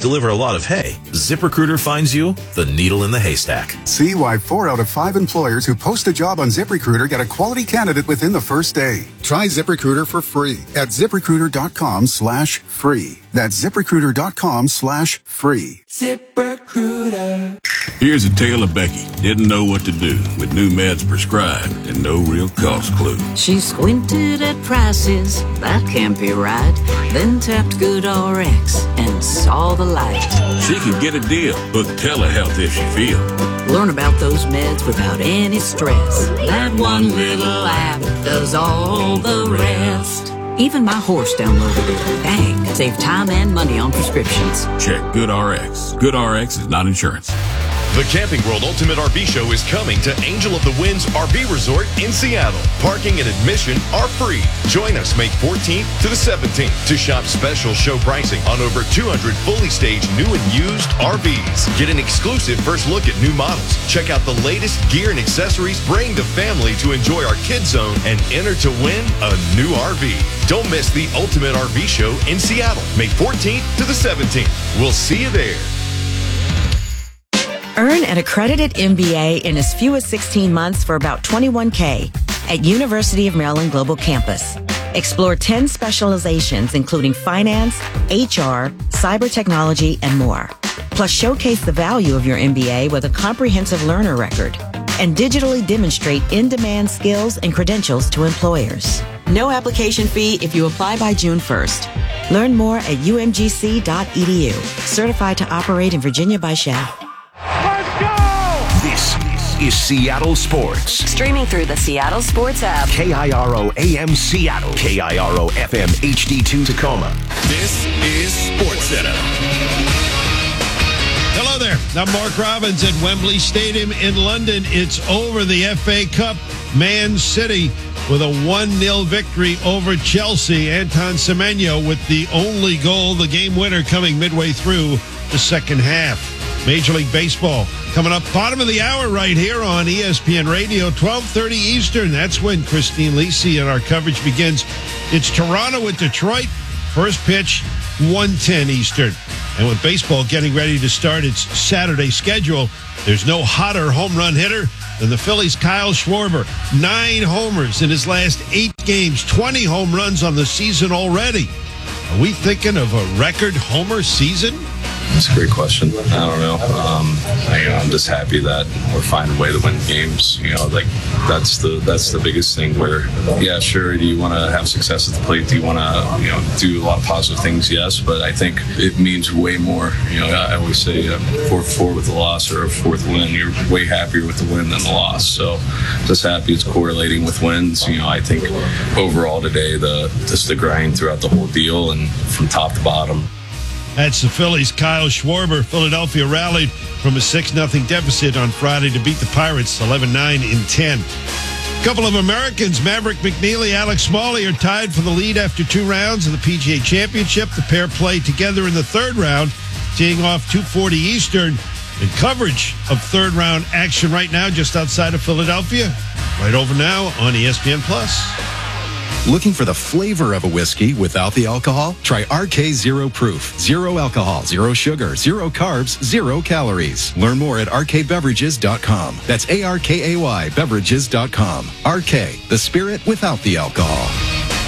deliver a lot of hay, ZipRecruiter finds you the needle in the haystack. See why 4 out of 5 employers who post a job on ZipRecruiter get a quality candidate within the first day. Try ZipRecruiter for free at ZipRecruiter.com/free. That's ZipRecruiter.com/free. ZipRecruiter. Here's a tale of Becky. Didn't know what to do with new meds prescribed and no real cost clue. She squinted at prices, that can't be right. Then tapped GoodRx and saw the light. She could get a deal, book telehealth if she feel. Learn about those meds without any stress. That one little app does all the rest. Even my horse downloaded it. Bang! Save time and money on prescriptions. Check GoodRx. GoodRx is not insurance. The Camping World Ultimate RV Show is coming to Angel of the Winds RV Resort in Seattle. Parking and admission are free. Join us May 14th to the 17th to shop special show pricing on over 200 fully staged new and used RVs. Get an exclusive first look at new models. Check out the latest gear and accessories. Bring the family to enjoy our Kids Zone and enter to win a new RV. Don't miss the Ultimate RV Show in Seattle, May 14th to the 17th. We'll see you there. Earn an accredited MBA in as few as 16 months for about $21K at University of Maryland Global Campus. Explore 10 specializations, including finance, HR, cyber technology, and more. Plus, showcase the value of your MBA with a comprehensive learner record and digitally demonstrate in-demand skills and credentials to employers. No application fee if you apply by June 1st. Learn more at umgc.edu. Certified to operate in Virginia by Shell. This is Seattle Sports. Streaming through the Seattle Sports app. KIRO AM Seattle. KIRO FM HD2 Tacoma. This is SportsCenter. Hello there. I'm Mark Robbins at Wembley Stadium in London. It's over, the FA Cup. Man City with a 1-0 victory over Chelsea. Anton Semenyo with the only goal, the game winner, coming midway through the second half. Major League Baseball coming up bottom of the hour right here on ESPN Radio, 12:30 Eastern. That's when Christine Lisi and our coverage begins. It's Toronto with Detroit. First pitch, 1:10 Eastern. And with baseball getting ready to start its Saturday schedule, there's no hotter home run hitter than the Phillies' Kyle Schwarber. 9 homers in his last 8 games, 20 home runs on the season already. Are we thinking of a record homer season? That's a great question. I don't know. I'm just happy that we're finding a way to win games. That's the biggest thing. Where, yeah, sure, do you want to have success at the plate? Do you want to, do a lot of positive things? Yes, but I think it means way more. I always say 4-4 with the loss or a 4th win. You're way happier with the win than the loss. So, just happy it's correlating with wins. I think overall today, the grind throughout the whole deal and from top to bottom. That's the Phillies' Kyle Schwarber. Philadelphia rallied from a 6-0 deficit on Friday to beat the Pirates 11-9 in 10. A couple of Americans, Maverick McNeely, Alex Smalley, are tied for the lead after 2 rounds of the PGA Championship. The pair play together in the 3rd round, teeing off 2:40 Eastern. And coverage of 3rd round action right now just outside of Philadelphia. Right over now on ESPN+. Looking for the flavor of a whiskey without the alcohol? Try RK Zero Proof. 0 alcohol, 0 sugar, 0 carbs, 0 calories. Learn more at rkbeverages.com. That's ARKAY beverages.com. RK, the spirit without the alcohol.